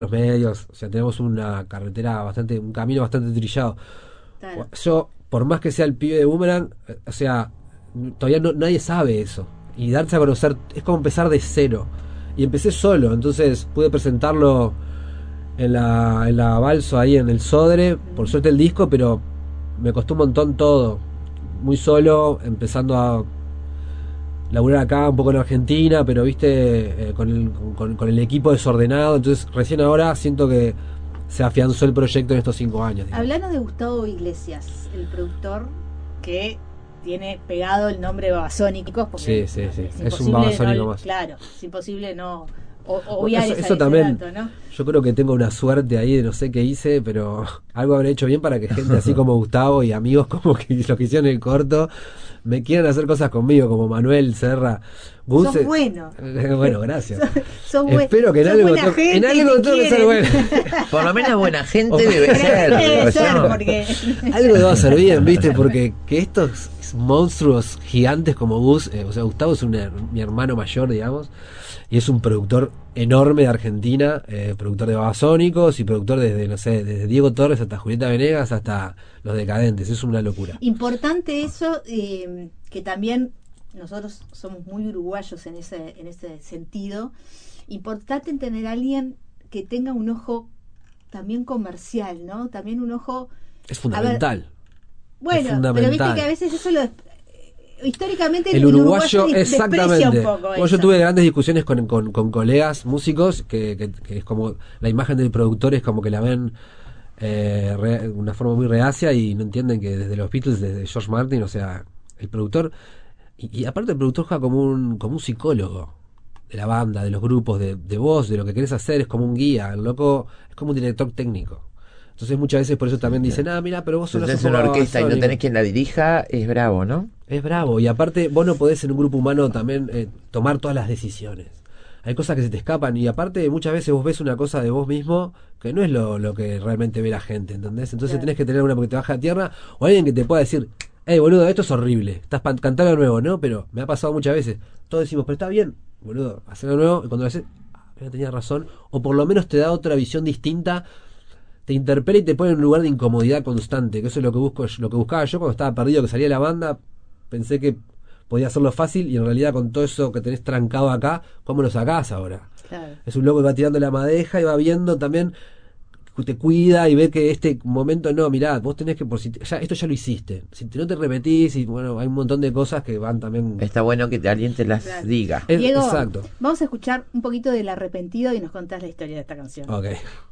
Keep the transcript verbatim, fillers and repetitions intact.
los medios, o sea, tenemos una carretera bastante, un camino bastante trillado. Claro. Yo, por más que sea el pibe de Boomerang, eh, o sea, todavía no, nadie sabe eso. Y darse a conocer es como empezar de cero. Y empecé solo, entonces pude presentarlo en la, en la Balso ahí en el Sodre, por suerte el disco, pero me costó un montón todo. Muy solo, empezando a laburar acá, un poco en Argentina, pero viste, eh, con, el, con, con el equipo desordenado, entonces recién ahora siento que se afianzó el proyecto en estos cinco años. digamos. Hablando de Gustavo Iglesias, el productor que tiene pegado el nombre de Babasónicos, porque Sí, sí, sí. es, Es un imposible babasónico no- más. Claro, es imposible no o, Bueno, obviar eso, esa- eso ese también, dato, ¿no? yo creo que tengo una suerte ahí de no sé qué hice, pero algo habré hecho bien para que gente así como Gustavo y amigos como que los que hicieron el corto me quieran hacer cosas conmigo, como Manuel Serra. Gus, Sos eh, bueno. eh, bueno, gracias. Sos, sos buen- Espero que en sos algo, buena to- en gente y algo te tengo que ser quieren. bueno. Por lo menos buena gente Ojalá. debe ser. Debe ¿o ser, no? porque Algo debo hacer bien, ¿viste? Porque que estos monstruos gigantes como Gus, eh, o sea, Gustavo es un her- mi hermano mayor, digamos, y es un productor enorme de Argentina, eh, productor de Babasónicos y productor desde, no sé, desde Diego Torres hasta Julieta Venegas hasta Los Decadentes, es una locura. importante eso, eh, que también nosotros somos muy uruguayos en ese, en ese sentido. Importante tener a alguien que tenga un ojo también comercial, ¿no? También un ojo... Es fundamental. Bueno, fundamental. pero viste que a veces eso lo... Históricamente El uruguayo, des- desprecia exactamente. un poco Bueno, eso. yo tuve grandes discusiones con, con, con colegas músicos que, que, que es como la imagen del productor es como que la ven eh, re- de una forma muy reacia y no entienden que desde los Beatles, desde George Martin, o sea, el productor y, y aparte el productor juega como un como un psicólogo de la banda, de los grupos, de, de vos, de lo que querés hacer, es como un guía, el loco es como un director técnico. Entonces muchas veces por eso también dicen, ah, mira, pero vos Si sos tenés una orquesta y no tenés quien la dirija, es bravo, ¿no? Es bravo, y aparte vos no podés en un grupo humano también eh, tomar todas las decisiones. Hay cosas que se te escapan y aparte muchas veces vos ves una cosa de vos mismo que no es lo, lo que realmente ve la gente, ¿entendés? Entonces Claro. tenés que tener una porque te baja a tierra o alguien que te pueda decir, hey boludo, esto es horrible, estás pan- cantando de nuevo, ¿no? Pero me ha pasado muchas veces, todos decimos, pero está bien, boludo, hacerlo de nuevo y cuando lo haces, ah, mira, tenía razón, o por lo menos te da otra visión distinta, te interpela y te pone en un lugar de incomodidad constante, que eso es lo que busco, lo que buscaba yo cuando estaba perdido, que salía de la banda, pensé que podía hacerlo fácil y en realidad con todo eso que tenés trancado acá, ¿cómo lo sacás ahora? Claro. Es un loco que va tirando la madeja y va viendo también, te cuida y ve que este momento no, mirá, vos tenés que, por si te- ya, esto ya lo hiciste, si te- no te repetís y bueno, hay un montón de cosas que van también... Está bueno que alguien te las Claro. diga. Es- Diego, exacto. vamos a escuchar un poquito del Arrepentido y nos contás la historia de esta canción. Ok.